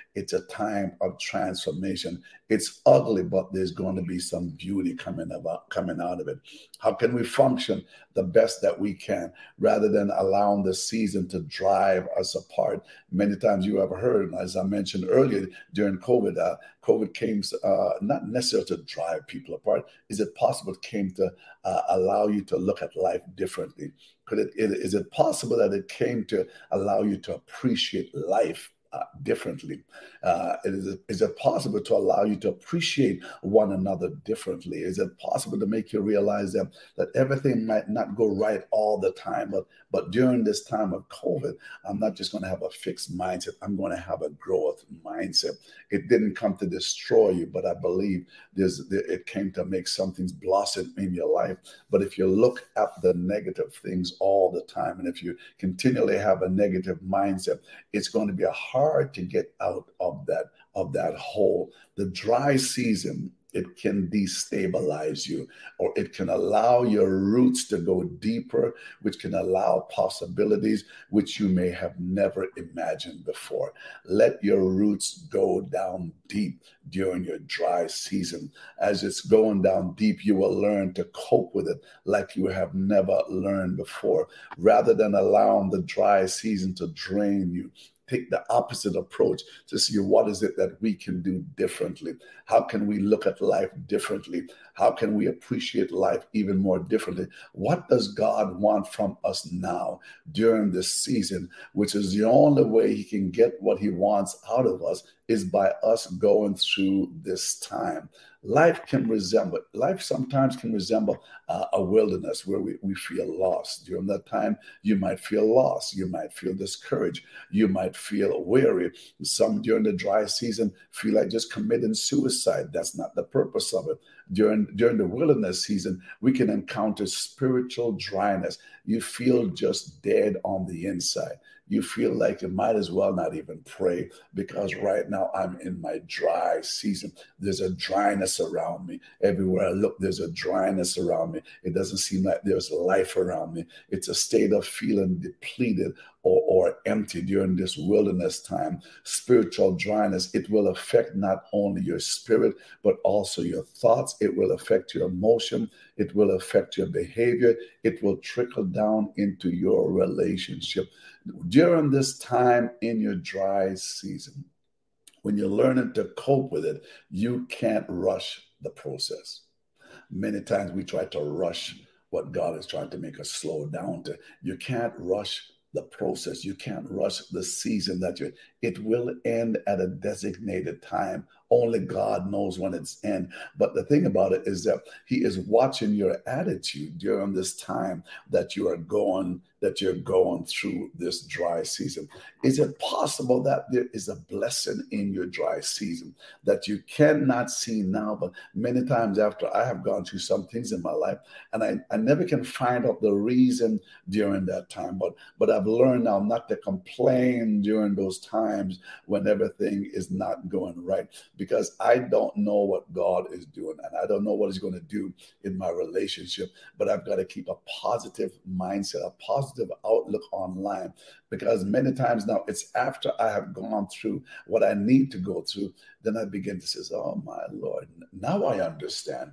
It's a time of transformation. It's ugly, but there's going to be some beauty coming out of it. How can we function the best that we can rather than allowing the season to drive us apart? Many times you have heard, as I mentioned earlier, during COVID, COVID came not necessarily to drive people apart. Is it possible it came to allow you to look at life differently? Is it possible that it came to allow you to appreciate life differently? Is it possible to allow you to appreciate one another differently? Is it possible to make you realize that everything might not go right all the time, but during this time of COVID, I'm not just going to have a fixed mindset. I'm going to have a growth mindset. It didn't come to destroy you, but I believe it came to make some things blossom in your life. But if you look at the negative things all the time, and if you continually have a negative mindset, it's going to be hard to get out of that hole. The dry season, it can destabilize you, or it can allow your roots to go deeper, which can allow possibilities which you may have never imagined before. Let your roots go down deep during your dry season. As it's going down deep, you will learn to cope with it like you have never learned before. Rather than allowing the dry season to drain you, take the opposite approach to see what is it that we can do differently. How can we look at life differently? How can we appreciate life even more differently? What does God want from us now during this season, which is the only way he can get what he wants out of us is by us going through this time. Life sometimes can resemble a wilderness where we feel lost. During that time, you might feel lost. You might feel discouraged. You might feel weary. Some during the dry season feel like just committing suicide. That's not the purpose of it. During the wilderness season, we can encounter spiritual dryness. You feel just dead on the inside. You feel like you might as well not even pray because right now I'm in my dry season. There's a dryness around me. Everywhere I look, there's a dryness around me. It doesn't seem like there's life around me. It's a state of feeling depleted or empty during this wilderness time. Spiritual dryness, it will affect not only your spirit, but also your thoughts. It will affect your emotion. It will affect your behavior. It will trickle down into your relationship. During this time in your dry season, when you're learning to cope with it, you can't rush the process. Many times we try to rush what God is trying to make us slow down to. You can't rush the process. You can't rush the season it will end at a designated time. Only God knows when it's end. But the thing about it is that he is watching your attitude during this time that you're going through this dry season. Is it possible that there is a blessing in your dry season that you cannot see now, but many times after I have gone through some things in my life and I never can find out the reason during that time, but I've learned now not to complain during those times when everything is not going right, because I don't know what God is doing and I don't know what he's going to do in my relationship, but I've got to keep a positive mindset, a positive outlook online, because many times now it's after I have gone through what I need to go through, then I begin to say, oh my Lord, now I understand.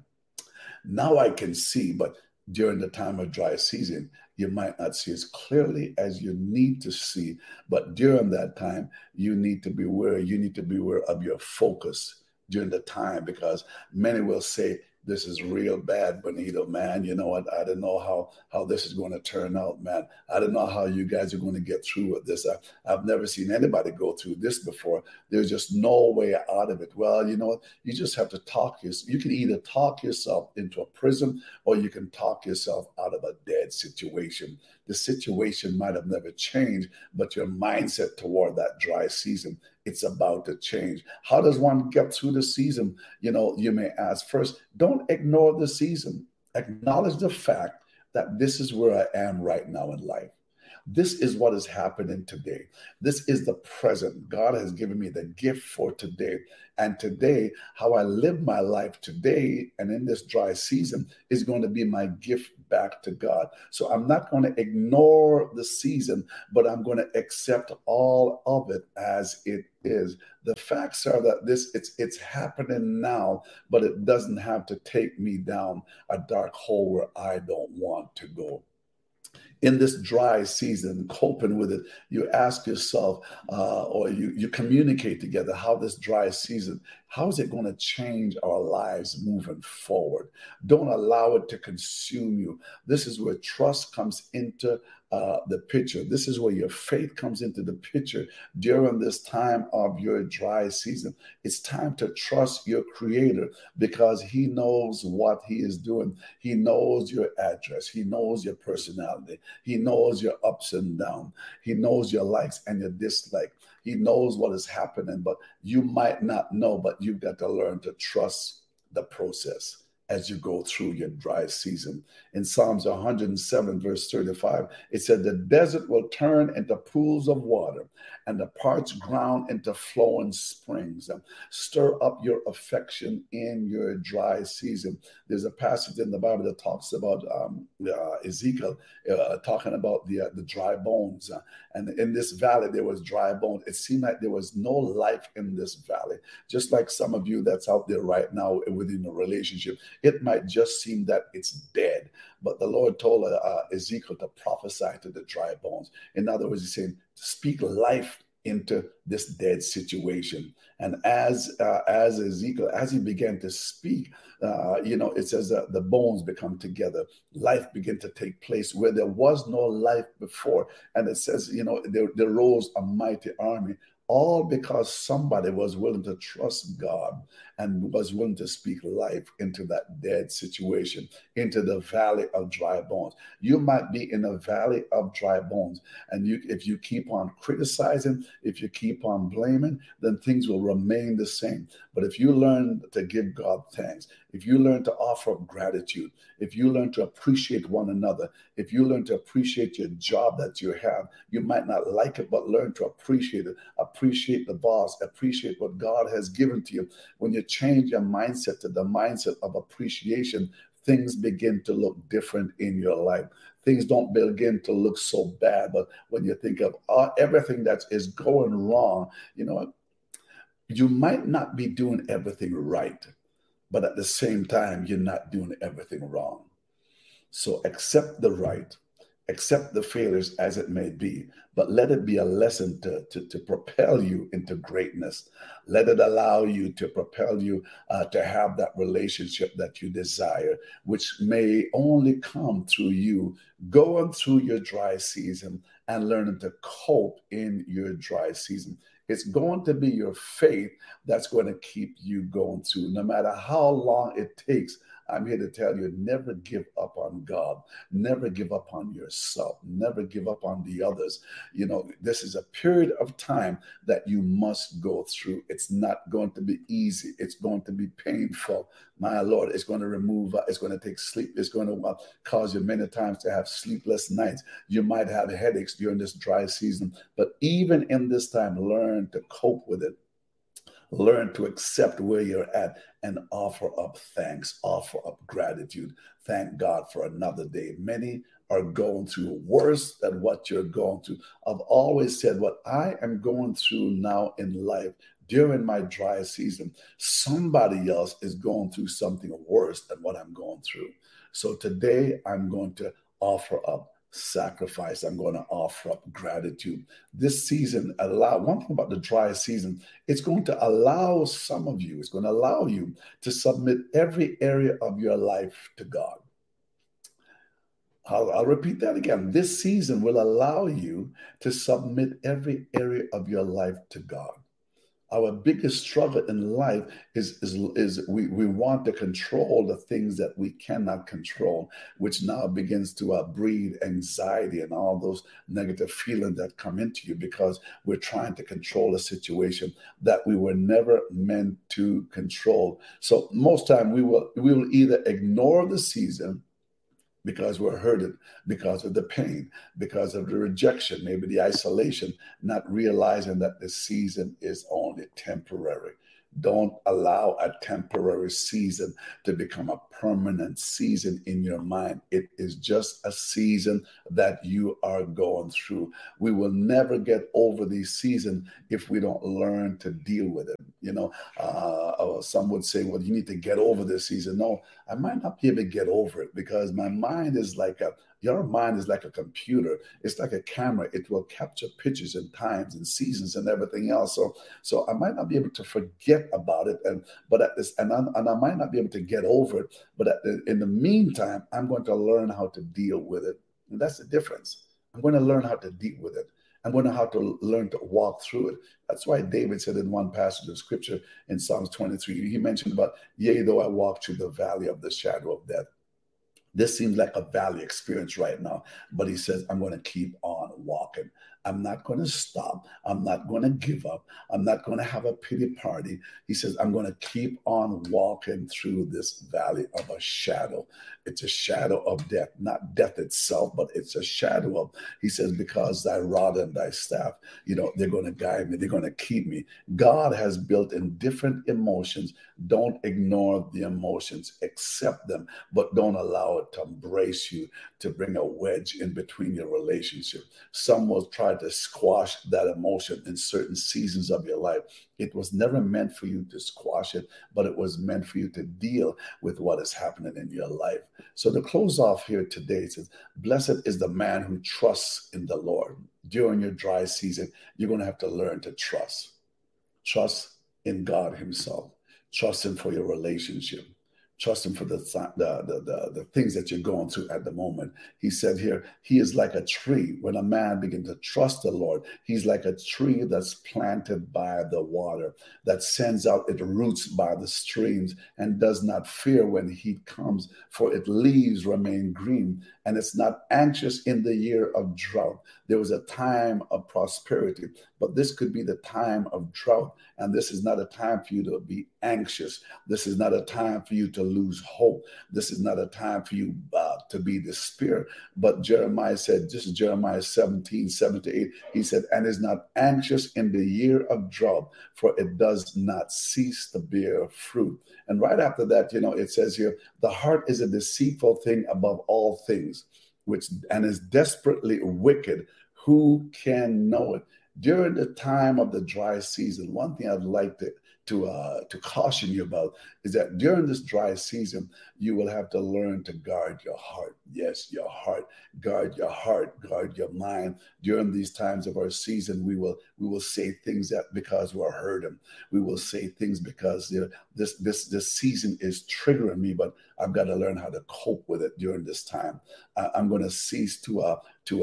Now I can see, but during the time of dry season, you might not see as clearly as you need to see. But during that time, you need to be aware. You need to be aware of your focus during the time, because many will say, this is real bad, Benito, man. You know what? I don't know how this is going to turn out, man. I don't know how you guys are going to get through with this. I've never seen anybody go through this before. There's just no way out of it. Well, you know what? You just have to you can either talk yourself into a prison or you can talk yourself out of a dead situation. The situation might have never changed, but your mindset toward that dry season, it's about to change. How does one get through the season? You know, you may ask. First, don't ignore the season. Acknowledge the fact that this is where I am right now in life. This is what is happening today. This is the present. God has given me the gift for today. And today, how I live my life today and in this dry season is going to be my gift back to God. So I'm not going to ignore the season, but I'm going to accept all of it as it is. The facts are that it's happening now, but it doesn't have to take me down a dark hole where I don't want to go. In this dry season, coping with it, you ask yourself, or you communicate together how this dry season, how is it going to change our lives moving forward? Don't allow it to consume you. This is where trust comes into the picture. This is where your faith comes into the picture during this time of your dry season. It's time to trust your creator because he knows what he is doing. He knows your address. He knows your personality. He knows your ups and downs. He knows your likes and your dislikes. He knows what is happening, but you might not know, but you've got to learn to trust the process as you go through your dry season. In Psalms 107, verse 35, it said, the desert will turn into pools of water and the parched ground into flowing springs. Stir up your affection in your dry season. There's a passage in the Bible that talks about Ezekiel talking about the dry bones. And in this valley, there was dry bones. It seemed like there was no life in this valley. Just like some of you that's out there right now within a relationship, it might just seem that it's dead. But the Lord told Ezekiel to prophesy to the dry bones. In other words, he's saying, speak life into this dead situation. And as Ezekiel, as he began to speak, it says that the bones become together. Life began to take place where there was no life before. And it says, there rose a mighty army, all because somebody was willing to trust God and was willing to speak life into that dead situation, into the valley of dry bones. You might be in a valley of dry bones, and if you keep on criticizing, if you keep on blaming, then things will remain the same. But if you learn to give God thanks, if you learn to offer up gratitude, if you learn to appreciate one another, if you learn to appreciate your job that you have, you might not like it, but learn to appreciate it, appreciate the boss, appreciate what God has given to you. When you change your mindset to the mindset of appreciation, things begin to look different in your life. Things don't begin to look so bad, but when you think of everything that is going wrong, you might not be doing everything right, but at the same time, you're not doing everything wrong. So accept the right, accept the failures as it may be, but let it be a lesson to propel you into greatness. Let it allow you to propel you to have that relationship that you desire, which may only come through you going through your dry season and learning to cope in your dry season. It's going to be your faith that's going to keep you going through. No matter how long it takes, I'm here to tell you, never give up on God. Never give up on yourself. Never give up on the others. This is a period of time that you must go through. It's not going to be easy. It's going to be painful. My Lord, it's going to it's going to take sleep. It's going to cause you many times to have sleepless nights. You might have headaches during this dry season. But even in this time, learn to cope with it. Learn to accept where you're at and offer up thanks, offer up gratitude. Thank God for another day. Many are going through worse than what you're going through. I've always said what I am going through now in life during my dry season, somebody else is going through something worse than what I'm going through. So today I'm going to offer up sacrifice. I'm going to offer up gratitude. This season, one thing about the dry season, it's going to allow it's going to allow you to submit every area of your life to God. I'll repeat that again. This season will allow you to submit every area of your life to God. Our biggest struggle in life is we want to control the things that we cannot control, which now begins to breed anxiety and all those negative feelings that come into you because we're trying to control a situation that we were never meant to control. So most time we will either ignore the season, because we're hurted, because of the pain, because of the rejection, maybe the isolation, not realizing that the season is only temporary. Don't allow a temporary season to become a permanent season in your mind. It is just a season that you are going through. We will never get over these seasons if we don't learn to deal with it. Some would say, well, you need to get over this season. No, I might not be able to get over it because my mind is your mind is like a computer. It's like a camera. It will capture pictures and times and seasons and everything else. So I might not be able to forget about it, and I might not be able to get over it. But in the meantime, I'm going to learn how to deal with it. And that's the difference. I'm going to learn how to deal with it. I'm going to have to learn to walk through it. That's why David said in one passage of scripture in Psalms 23, he mentioned about, yea, though I walk through the valley of the shadow of death. This seems like a valley experience right now, but he says, I'm going to keep on walking. I'm not going to stop. I'm not going to give up. I'm not going to have a pity party. He says, I'm going to keep on walking through this valley of a shadow. It's a shadow of death, not death itself, but it's a shadow of, he says, because thy rod and thy staff, they're going to guide me. They're going to keep me. God has built in different emotions. Don't ignore the emotions, accept them, but don't allow it to embrace you, to bring a wedge in between your relationship. Some will try to squash that emotion in certain seasons of your life. It was never meant for you to squash it, but it was meant for you to deal with what is happening in your life. So to close off here today, it says, blessed is the man who trusts in the Lord. During your dry season, you're going to have to learn to trust. Trust in God himself. Trust him for your relationship. Trust him for the things that you're going through at the moment. He said here, he is like a tree. When a man begins to trust the Lord, he's like a tree that's planted by the water, that sends out its roots by the streams and does not fear when heat comes, for its leaves remain green, and it's not anxious in the year of drought. There was a time of prosperity, but this could be the time of drought. And this is not a time for you to be anxious. This is not a time for you to lose hope. This is not a time for you to be despair. But Jeremiah said, this is Jeremiah 17:7-8. He said, and is not anxious in the year of drought, for it does not cease to bear fruit. And right after that, it says here, the heart is a deceitful thing above all things, and is desperately wicked. Who can know it? During the time of the dry season, one thing I'd like to caution you about is that during this dry season, you will have to learn to guard your heart. Yes, your heart. Guard your heart. Guard your mind. During these times of our season, we will say things that because we're hurting. We will say things because this season is triggering me, but I've got to learn how to cope with it during this time. I'm going to cease to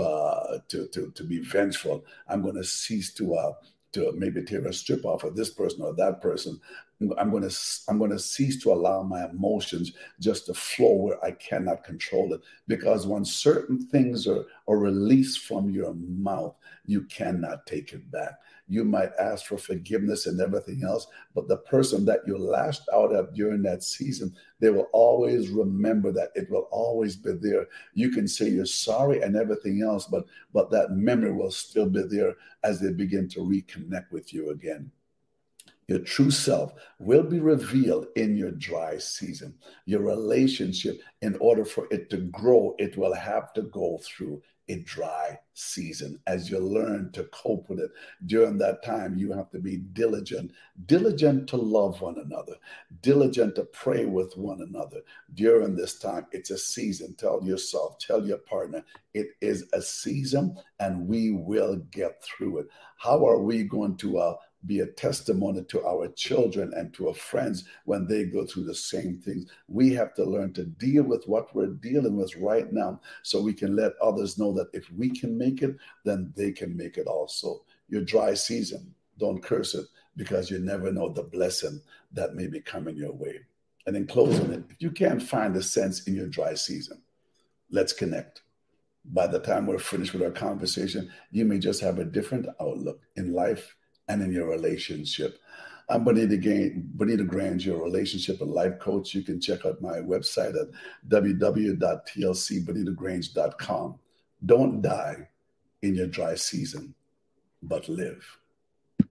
be vengeful. I'm going to cease to maybe tear a strip off of this person or that person. I'm going to cease to allow my emotions just to flow where I cannot control it. Because when certain things are released from your mouth, you cannot take it back. You might ask for forgiveness and everything else, but the person that you lashed out at during that season, they will always remember that. It will always be there. You can say you're sorry and everything else, but that memory will still be there as they begin to reconnect with you again. Your true self will be revealed in your dry season. Your relationship, in order for it to grow, it will have to go through a dry season. As you learn to cope with it during that time, you have to be diligent to love one another, diligent to pray with one another. During this time, it's a season. Tell yourself, tell your partner, it is a season and we will get through it. How are we going to be a testimony to our children and to our friends when they go through the same things? We have to learn to deal with what we're dealing with right now so we can let others know that if we can make it, then they can make it also. Your dry season, don't curse it, because you never know the blessing that may be coming your way. And in closing, if you can't find a sense in your dry season, let's connect. By the time we're finished with our conversation, you may just have a different outlook in life and in your relationship. I'm Bonita Grange, your relationship and life coach. You can check out my website at www.tlcbonitagrange.com. Don't die in your dry season, but live.